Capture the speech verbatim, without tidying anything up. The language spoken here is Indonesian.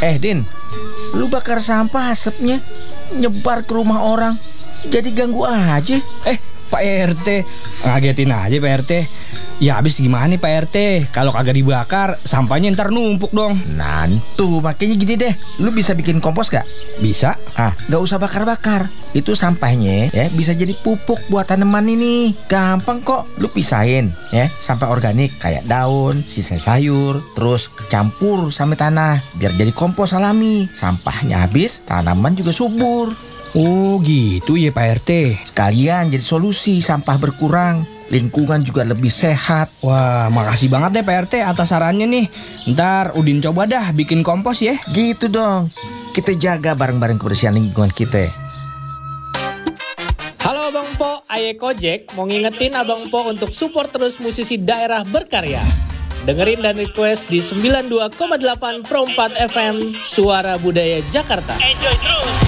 Eh Din, lu bakar sampah asapnya nyebar ke rumah orang, jadi ganggu aja. Eh Pak R T, ngagetin aja Pak R T. Ya habis gimana nih Pak R T? Kalau kagak dibakar, sampahnya ntar numpuk dong. Nah tuh makanya gini deh, lu bisa bikin kompos gak? Bisa. Ah, gak usah bakar-bakar. Itu sampahnya ya bisa jadi pupuk buat tanaman ini. Gampang kok, lu pisahin ya, sampah organik kayak daun, sisa sayur, terus campur sama tanah biar jadi kompos alami. Sampahnya habis, tanaman juga subur. Oh gitu ya Pak R T. Sekalian jadi solusi sampah berkurang, lingkungan juga lebih sehat. Wah, makasih banget deh Pak R T atas sarannya nih. Ntar Udin coba dah bikin kompos ya. Gitu dong, kita jaga bareng-bareng kebersihan lingkungan kita. Halo Abang Po, Aye Kojek mau ngingetin Abang Po untuk support terus musisi daerah berkarya. Dengerin dan request di sembilan puluh dua koma delapan Pro empat F M Suara Budaya Jakarta. Enjoy terus.